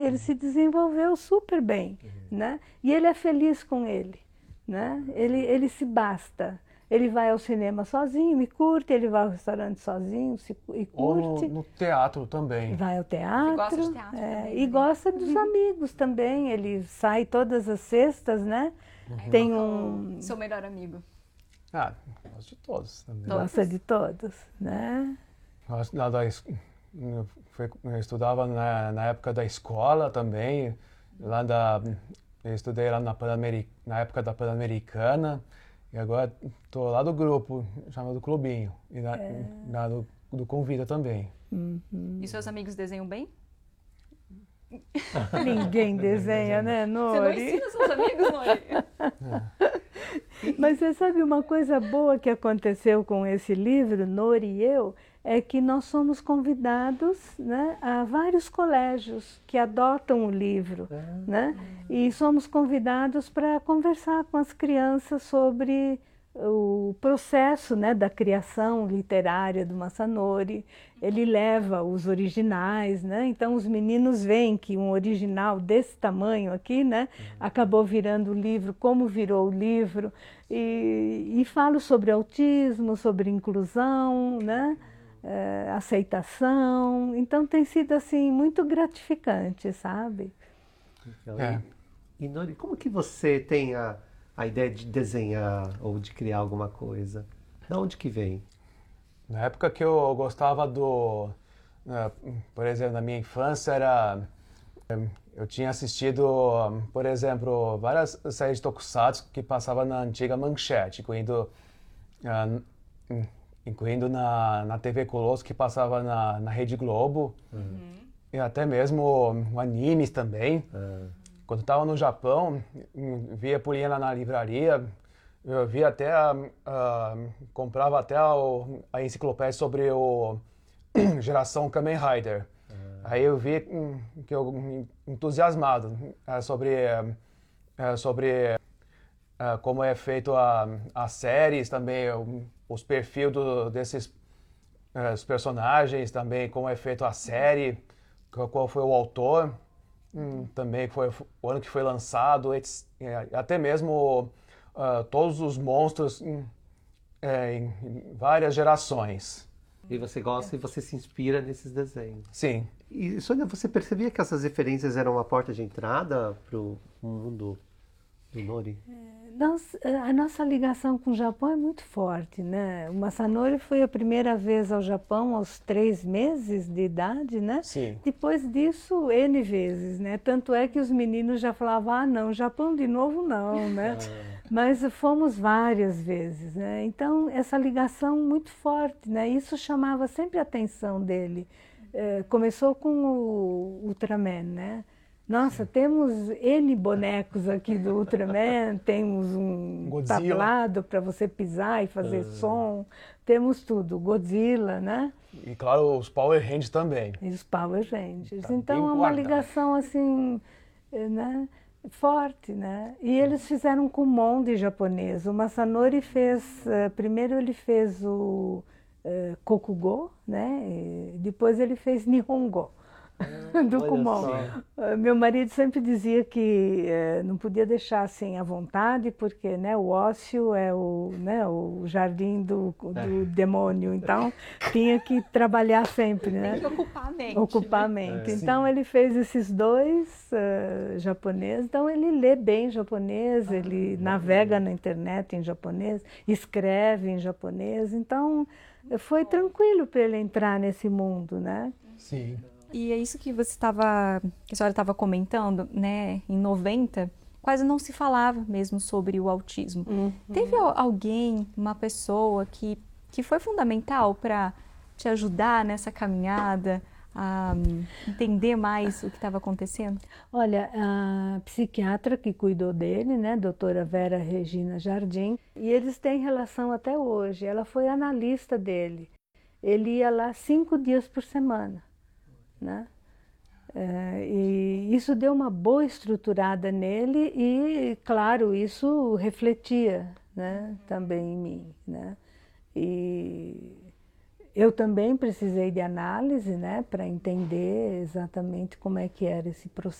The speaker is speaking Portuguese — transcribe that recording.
ele se desenvolveu super bem, né? E ele é feliz com ele, né? Ele se basta. Ele vai ao cinema sozinho e curte, ele vai ao restaurante sozinho e curte. Ou no teatro também. Vai ao teatro. Ele gosta de teatro também, e né? gosta dos amigos também. Ele sai todas as sextas, né? Tem um... Seu melhor amigo. Ah, gosto de todos também. Gosta de todos, né? Gosto eu estudava na época da escola também. Eu estudei lá na época da Pan-Americana. E agora estou lá do grupo, chamado Clubinho. E do Convida também. E seus amigos desenham bem? Ninguém desenha, né, Nori? Você não ensina seus amigos, Nori? Mas você sabe uma coisa boa que aconteceu com esse livro, Nori e eu, é que nós somos convidados, né, a vários colégios que adotam o livro, né? E somos convidados para conversar com as crianças sobre o processo, né, da criação literária do Masanori. Ele leva os originais, né? Então os meninos veem que um original desse tamanho aqui, né, acabou virando o livro, como virou o livro, e falo sobre autismo, sobre inclusão, né? Aceitação. Então tem sido assim muito gratificante, sabe? E Nori, como que você tem a ideia de desenhar ou de criar alguma coisa? De onde que vem? Na época que eu gostava por exemplo, na minha infância eu tinha assistido, por exemplo, várias séries de tokusatsu que passavam na antiga Manchete, incluindo na TV Colosso, que passava na Rede Globo, e até mesmo animes também. Quando estava no Japão, via por lá na livraria, eu via até, comprava até a enciclopédia sobre o Geração Kamen Rider. Aí eu vi que eu entusiasmado sobre como é feito as séries também, os perfis desses os personagens também, como é feito a série, qual foi o autor, também foi o ano que foi lançado, até mesmo todos os monstros em várias gerações. E você gosta e você se inspira nesses desenhos. Sim. E Sônia, você percebia que essas referências eram uma porta de entrada para o mundo do Nori? A nossa ligação com o Japão é muito forte, né? O Masanori foi a primeira vez ao Japão aos 3 meses de idade, né? Sim. Depois disso, N vezes, né? Tanto é que os meninos já falavam, não, Japão de novo não, né? Mas fomos várias vezes, né? Então, essa ligação muito forte, né? Isso chamava sempre a atenção dele. Começou com o Ultraman, né? Nossa, temos N bonecos aqui do Ultraman, temos um tablado para você pisar e fazer som, temos tudo, Godzilla, né? E claro, os Power Rangers também. E os Power Rangers. Tá então é uma ligação assim, né, forte, né? E eles fizeram com Kumon japonês. O Masanori fez, primeiro ele fez o Kokugo, né? E depois ele fez Nihongo. Do Kumon. Meu marido sempre dizia que não podia deixar assim à vontade, porque, né, o ócio é o jardim do demônio, então tinha que trabalhar sempre, né? Tem que ocupar a mente. Ocupar a mente. Então ele fez esses dois japoneses, então ele lê bem japonês, ele navega na internet em japonês, escreve em japonês, então foi tranquilo para ele entrar nesse mundo, né? Sim. E é isso que a senhora estava comentando, né? Em 90, quase não se falava mesmo sobre o autismo. Teve alguém, uma pessoa que foi fundamental para te ajudar nessa caminhada, a entender mais o que estava acontecendo? Olha, a psiquiatra que cuidou dele, né, doutora Vera Regina Jardim, e eles têm relação até hoje. Ela foi analista dele. Ele ia lá 5 dias por semana. Né? E isso deu uma boa estruturada nele e, claro, isso refletia, né, também em mim, né? E eu também precisei de análise, né, para entender exatamente como é que era esse processo.